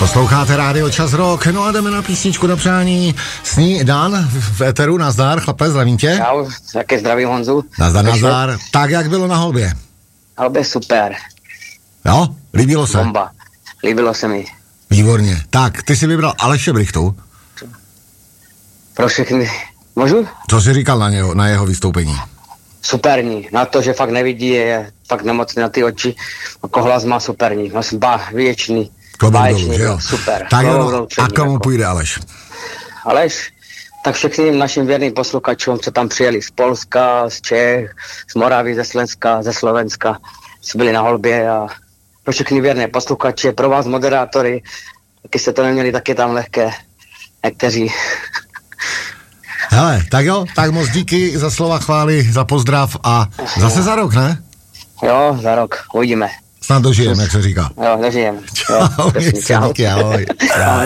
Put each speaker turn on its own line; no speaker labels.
Posloucháte rádio Čas Rock, no a jdeme na písničku do přání. Sní Dan v éteru, nazdar, chlape, zdravím tě.
Čau, také zdravím Honzu.
Nazdar. Tak, jak bylo na holbě?
Holbě super.
Jo, líbilo se?
Bomba, líbilo se mi.
Výborně. Tak, ty jsi vybral Aleše Brychtu.
Pro všechny, můžu?
Co jsi říkal na jeho vystoupení?
Superní, na to, že fakt nevidí, je fakt nemocný na ty oči, jako hlas má superní, vlastně věčný.
Dolů, že jo?
Super.
Tak jo, a komu půjde Aleš?
Aleš, tak všechným našim věrným posluchačům, co tam přijeli z Polska, z Čech, z Moravy, ze Slezska, ze Slovenska, co byli na holbě a pro všechny věrné posluchače, pro vás moderátory, taky jste to neměli taky tam lehké, někteří.
Hele, tak jo, tak moc díky za slova chvály, za pozdrav a zase za rok, ne?
Jo, za rok, uvidíme.
Snad dožijeme, jak se říká.
Jo, dožijeme.
Čau, díky, ahoj.